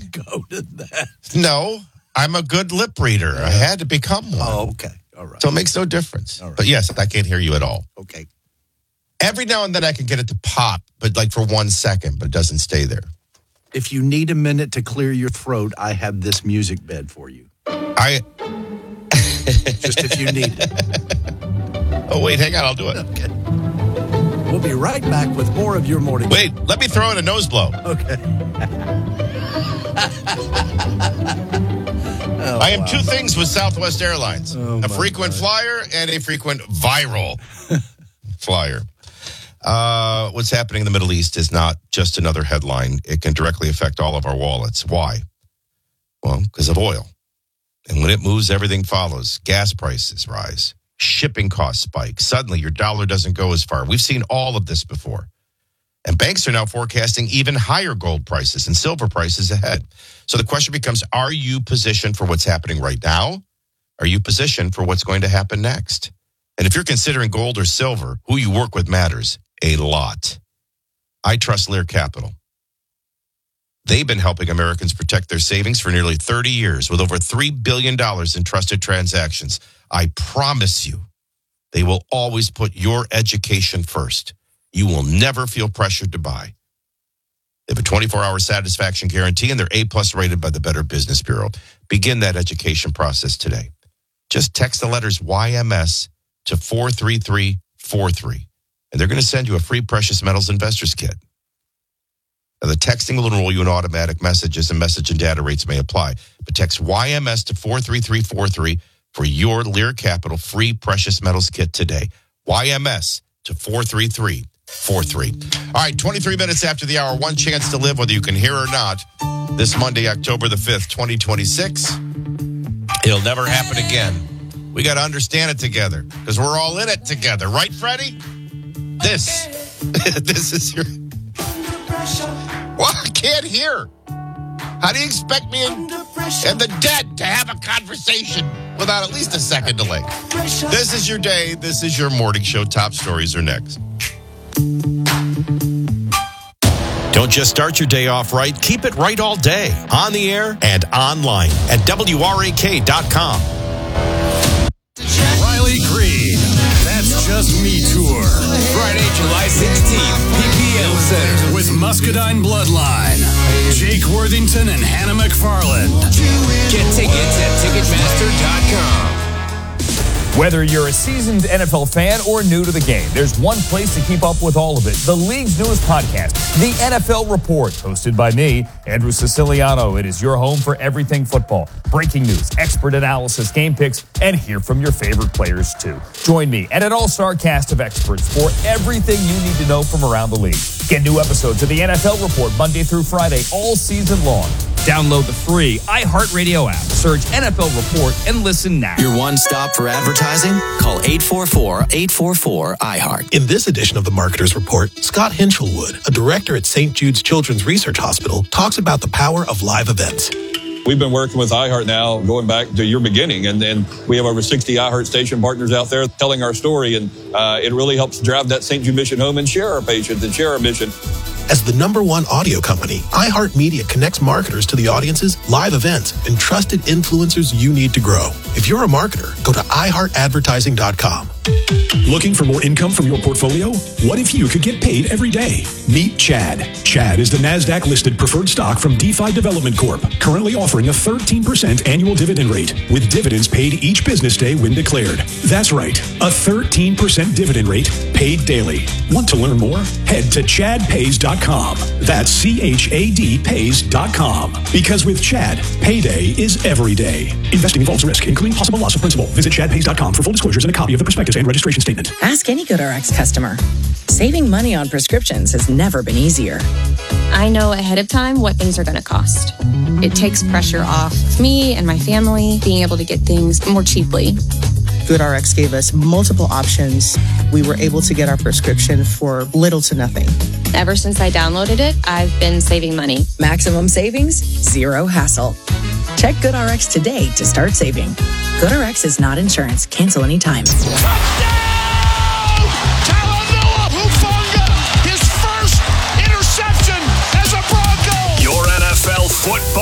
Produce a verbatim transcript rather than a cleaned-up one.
go to that. No, I'm a good lip reader. I had to become one. Oh, okay. All right. So it makes no difference. All right. But yes, I can't hear you at all. Okay. Every now and then I can get it to pop, but like for one second, but it doesn't stay there. If you need a minute to clear your throat, I have this music bed for you. I. Just if you need it. Oh, wait, hang on. I'll do it. Okay. We'll be right back with more of your morning. Wait, let me throw in a nose blow. Okay. oh, I am wow. two things with Southwest Airlines. Oh, a frequent God. flyer and a frequent viral flyer. Uh, what's happening in the Middle East is not just another headline. It can directly affect all of our wallets. Why? Well, because of oil. And when it moves, everything follows. Gas prices rise. Shipping costs spike. Suddenly, your dollar doesn't go as far. We've seen all of this before. And banks are now forecasting even higher gold prices and silver prices ahead. So the question becomes, are you positioned for what's happening right now? Are you positioned for what's going to happen next? And if you're considering gold or silver, who you work with matters a lot. I trust Lear Capital. They've been helping Americans protect their savings for nearly thirty years with over three billion dollars in trusted transactions. I promise you, they will always put your education first. You will never feel pressured to buy. They have a twenty-four hour satisfaction guarantee, and they're A-plus rated by the Better Business Bureau. Begin that education process today. Just text the letters Y M S to four three three four three, and they're going to send you a free Precious Metals Investors Kit. Now, the texting will enroll you in automatic messages, and message and data rates may apply. But text Y M S to four three three four three for your Lear Capital free Precious Metals Kit today. Y M S to four three three four three. All right, twenty-three minutes after the hour, one chance to live, whether you can hear or not. This Monday, October the fifth, twenty twenty-six. It'll never happen again. We got to understand it together because we're all in it together. Right, Freddie? This, this is your... Well, I can't hear. How do you expect me and, and the dead to have a conversation without at least a second delay? This is your day. This is your morning show. Top stories are next. Don't just start your day off right. Keep it right all day. On the air and online at W R A K dot com. Riley Green, That's Just Me Tour. Friday, July sixteenth, P P L Center. With Muscadine Bloodline, Jake Worthington and Hannah McFarland. Get tickets at Ticketmaster dot com. Whether you're a seasoned N F L fan or new to the game, there's one place to keep up with all of it. The league's newest podcast, The N F L Report, hosted by me, Andrew Siciliano. It is your home for everything football. Breaking news, expert analysis, game picks, and hear from your favorite players, too. Join me and an all-star cast of experts for everything you need to know from around the league. Get new episodes of The N F L Report Monday through Friday all season long. Download the free iHeartRadio app. Search N F L Report and listen now. Your one stop for advertising? Call eight four four, eight four four, I heart. In this edition of the Marketer's Report, Scott Hinchelwood, a director at Saint Jude's Children's Research Hospital, talks about the power of live events. We've been working with iHeart now going back to your beginning, and then we have over sixty iHeart station partners out there telling our story, and uh, it really helps drive that Saint Jude mission home and share our patients and share our mission. As the number one audio company, iHeartMedia connects marketers to the audiences, live events, and trusted influencers you need to grow. If you're a marketer, go to i heart advertising dot com. Looking for more income from your portfolio? What if you could get paid every day? Meet Chad. Chad is the NASDAQ-listed preferred stock from DeFi Development Corp, currently offering a thirteen percent annual dividend rate, with dividends paid each business day when declared. That's right, a thirteen percent dividend rate paid daily. Want to learn more? Head to chad pays dot com. That's C H A D pays dot com. Because with Chad, payday is every day. Investing involves risk, including possible loss of principal. Visit chad pays dot com for full disclosures and a copy of the prospectus and registration statement. Ask any GoodRx customer. Saving money on prescriptions has never been easier. I know ahead of time what things are going to cost. It takes pressure off me and my family being able to get things more cheaply. GoodRx gave us multiple options. We were able to get our prescription for little to nothing. Ever since I downloaded it, I've been saving money. Maximum savings, zero hassle. Check GoodRx today to start saving. GoodRx is not insurance. Cancel anytime. His first interception as a Bronco. Your N F L football.